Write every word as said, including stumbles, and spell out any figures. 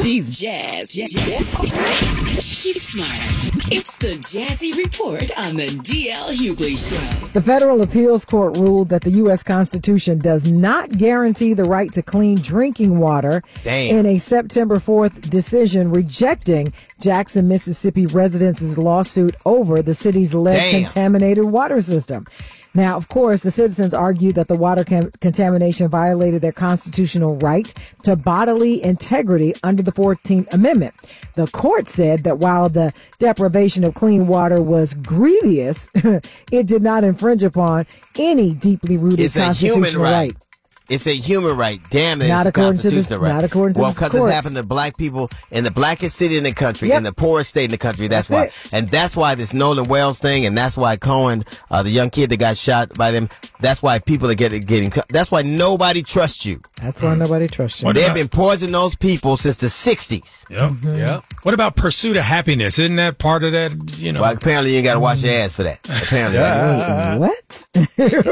She's Jazz. Jazz. She's smart. It's the Jazzy Report on the D L Hughley Show. The Federal Appeals Court ruled that the U S Constitution does not guarantee the right to clean drinking water. Damn. In a September fourth decision rejecting Jackson, Mississippi residents' lawsuit over the city's lead-contaminated water system. Now, of course, the citizens argued that the water cam- contamination violated their constitutional right to bodily integrity under the fourteenth Amendment. The court said that while the deprivation of clean water was grievous, it did not infringe upon any deeply rooted It's a constitutional human right. right. It's a human right. Damn it, Not it's a according to this- constitutional right. not according to well, this because courts. it's happened to black people in the blackest city in the country, Yep. in the poorest state in the country. That's, That's why. it. And that's why this Nolan Wells thing, and that's why Cohen, uh, the young kid that got shot by them, that's why people are getting, getting, that's why nobody trusts you. That's why nobody trusts you. What They've about- been poisoning those people since the sixties. Yep. Yeah. What about pursuit of happiness? Isn't that part of that, you know? Well, apparently you ain't got to wash your ass for that. Apparently. What?